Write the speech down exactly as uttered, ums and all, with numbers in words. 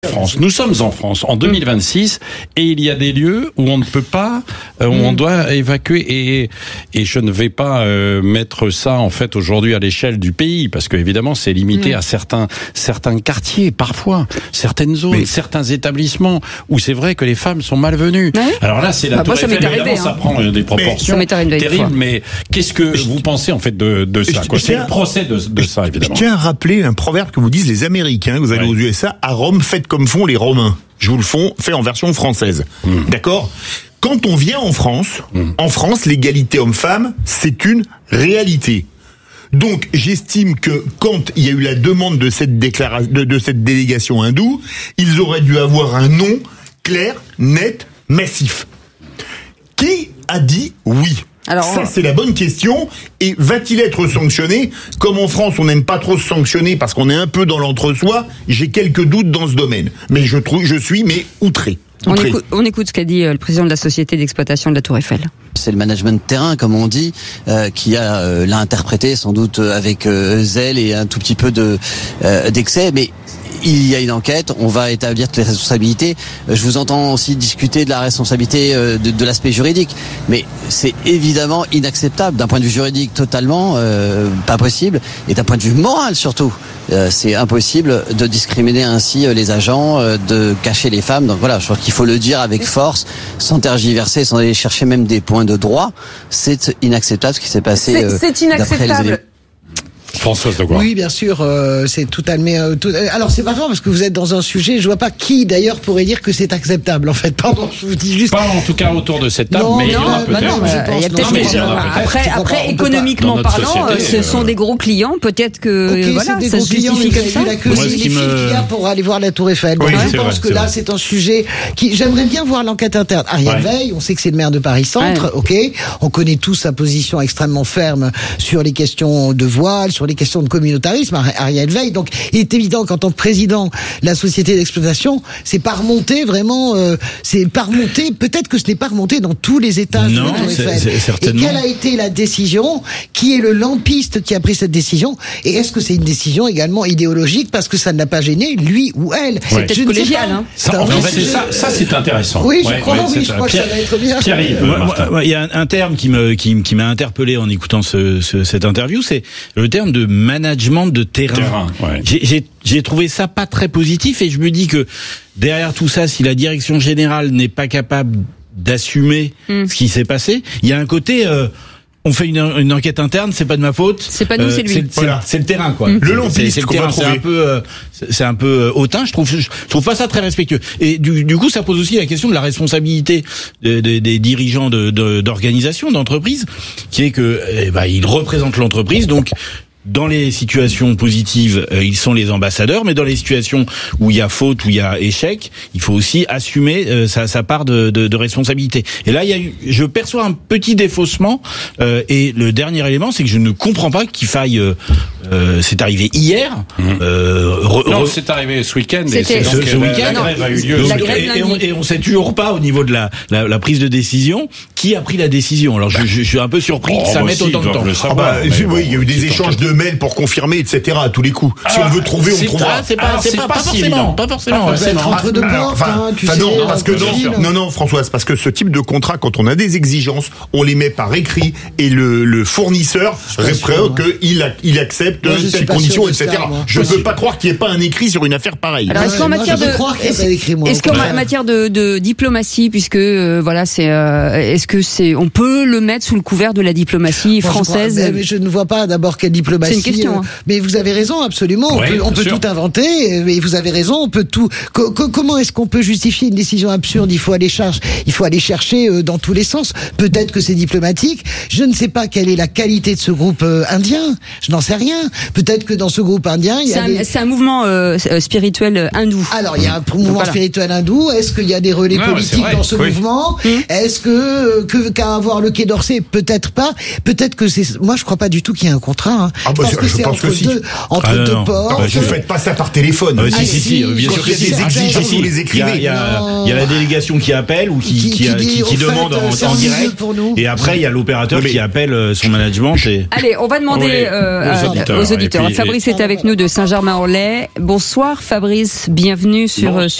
France. Nous sommes en France en deux mille vingt-six et il y a des lieux où on ne peut pas, euh, où on doit évacuer et et je ne vais pas euh, mettre ça en fait aujourd'hui à l'échelle du pays parce que évidemment c'est limité mmh. à certains certains quartiers parfois, certaines zones, mais... certains établissements où c'est vrai que les femmes sont malvenues. Ouais. Alors là c'est la bah, Tour Eiffel, évidemment ça hein. prend des proportions mais terribles. Mais qu'est-ce que vous pensez en fait de de ça quoi? C'est le procès de de ça évidemment. Je tiens à rappeler un proverbe que vous disent les Américains. Vous allez ouais. aux U S A, à Rome, faites comme font les Romains. Je vous le fais, fait en version française. Mmh. D'accord ? Quand on vient en France, mmh. en France, l'égalité homme-femme, c'est une réalité. Donc, j'estime que quand il y a eu la demande de cette déclaration, de, de cette délégation hindoue, ils auraient dû avoir un nom clair, net, massif. Qui a dit oui ? Alors, ça, c'est la bonne question. Et va-t-il être sanctionné ? Comme en France, on n'aime pas trop se sanctionner parce qu'on est un peu dans l'entre-soi, j'ai quelques doutes dans ce domaine. Mais je trouve, je suis, mais outré. On écoute, on écoute ce qu'a dit le président de la société d'exploitation de la Tour Eiffel. C'est le management de terrain, comme on dit, euh, qui a euh, l'a interprété sans doute avec euh, zèle et un tout petit peu de euh, d'excès, mais il y a une enquête, on va établir toutes les responsabilités. Je vous entends aussi discuter de la responsabilité de, de l'aspect juridique, mais c'est évidemment inacceptable d'un point de vue juridique totalement euh, pas possible, et d'un point de vue moral surtout. Euh, c'est impossible de discriminer ainsi les agents, euh, de cacher les femmes. Donc voilà, je crois qu'il faut le dire avec force, sans tergiverser, sans aller chercher même des points de droit. C'est inacceptable ce qui s'est passé. C'est, euh, c'est inacceptable. Françoise de Gois. Oui, bien sûr, euh, c'est totalement. Euh, tout... Alors c'est marrant parce que vous êtes dans un sujet. Je vois pas qui d'ailleurs pourrait dire que c'est acceptable. En fait, pardon, je vous dis juste. Pas en tout cas autour de cette table, non, mais il y en a bah peut-être. Non, bah, il y a peut-être. Mais après, après, économiquement parlant, société, ce euh... sont des gros clients. Peut-être que okay, voilà, c'est des ça gros se justifie clients, comme ça. Il a que les filles me... qu'il y a pour aller voir la Tour Eiffel. Oui, Donc, je pense vrai, que là, vrai. c'est un sujet qui. J'aimerais bien voir l'enquête interne. Ariel ouais. Veil, on sait que c'est le maire de Paris Centre. Ouais. Ok, on connaît tous sa position extrêmement ferme sur les questions de voile, sur les questions de communauté. Ariel Veil, donc il est évident qu'en tant que président de la société d'exploitation, c'est pas remonté vraiment, euh, c'est pas remonté, peut-être que ce n'est pas remonté dans tous les étages non, de la Tour Eiffel. C'est, c'est certainement... Et quelle a été la décision ? Qui est le lampiste qui a pris cette décision ? Et est-ce que c'est une décision également idéologique parce que ça ne l'a pas gêné, lui ou elle ? C'est peut-être collégial, hein. Ça, en fait, c'est ça, ça c'est intéressant. Oui, je ouais, crois, ouais, oui, je crois Pierre, que ça va être bien. Pierre-Yves, il y a un terme qui me qui, qui m'a interpellé en écoutant ce, ce, cette interview, c'est le terme de management de terrain. terrain ouais. j'ai, j'ai, j'ai trouvé ça pas très positif et je me dis que derrière tout ça, si la direction générale n'est pas capable d'assumer mm. ce qui s'est passé, il y a un côté... Euh, on fait une, une enquête interne, c'est pas de ma faute. C'est pas nous, euh, c'est lui. C'est, c'est, voilà. c'est le terrain, quoi. Mmh. Le lampiste, c'est, c'est le terrain, c'est un peu, euh, c'est, c'est un peu hautain. Je trouve, je trouve pas ça très respectueux. Et du, du coup, ça pose aussi la question de la responsabilité de, de, des dirigeants de, de, d'organisations, d'entreprises, qui est que, eh ben, ils représentent l'entreprise, donc. Dans les situations positives, euh, ils sont les ambassadeurs, mais dans les situations où il y a faute, où il y a échec, il faut aussi assumer euh, sa, sa part de, de, de responsabilité. Et là, il y a eu, je perçois un petit défaussement. Euh, et le dernier élément, c'est que je ne comprends pas qu'il faille. Euh, euh, c'est arrivé hier. Mmh. Euh, re, non, re... c'est arrivé ce week-end. C'était et c'est ce, donc ce la, week-end. La grève a eu lieu. Donc, et, et, on, et on sait toujours pas au niveau de la, la, la prise de décision qui a pris la décision. Alors, je, je, je suis un peu surpris oh, que ça bah mette si, autant de temps. Ah bah, oui, bon, il y a eu des échanges de mails pour confirmer, et cetera à tous les coups. Si ah, on veut trouver, on trouvera. Ah, c'est pas, c'est, c'est pas, pas, pas forcément, pas forcément. Pas forcément. Entre deux portes, enfin, hein, tu enfin, sais. Non, parce que non, non, non, Françoise, parce que ce type de contrat, quand on a des exigences, on les met par écrit et le, le fournisseur reste prêt qu'il il accepte moi, telles conditions, et cetera. Ça, je ne peux pas croire qu'il n'y ait pas un écrit sur une affaire pareille. Alors, est-ce qu'en matière de, est-ce qu'en matière de, de diplomatie, puisque euh, voilà, c'est, euh, est-ce que c'est, on peut le mettre sous le couvert de la diplomatie française ? Je, mais je ne vois pas d'abord quelle diplomatie. C'est une question. Hein. Mais vous avez raison, absolument. Ouais, on peut, on peut tout inventer, mais vous avez raison. On peut tout. Co- co- comment est-ce qu'on peut justifier une décision absurde ? Il faut aller chercher. Il faut aller chercher euh, dans tous les sens. Peut-être que c'est diplomatique. Je ne sais pas quelle est la qualité de ce groupe euh, indien. Je n'en sais rien. Peut-être que dans ce groupe indien, il y c'est a un, des... c'est un mouvement euh, spirituel hindou. Alors, il y a un mouvement voilà. spirituel hindou. Est-ce qu'il y a des relais ouais, politiques ouais, dans ce oui. mouvement ? mmh. Est-ce que, que qu'à avoir le Quai d'Orsay ? Peut-être pas. Peut-être que c'est. Moi, je crois pas du tout qu'il y ait un contrat. Hein. Ah Ah bah, je pense que je c'est pense entre que si. deux, entre Ah, non, deux non. portes. Ah bah, je ne faites pas ça par téléphone. Ah, Ah, si, si, si, si, bien quand sûr il y que a si. des exigences, Si, vous les Il y a, écrivez. il y a, Non. il y a la délégation qui appelle ou qui, Qui- qui, qui qui, dit, qui au fait, demande en, c'est en ennuyeux direct. pour nous. Et après, il y a l'opérateur Oui, mais- qui appelle euh, son management. Et... Allez, on va demander Oui, euh, aux à- auditeurs. aux auditeurs. Et puis- Fabrice est avec nous de Saint-Germain-en-Laye. Bonsoir Fabrice, bienvenue sur, Bonsoir.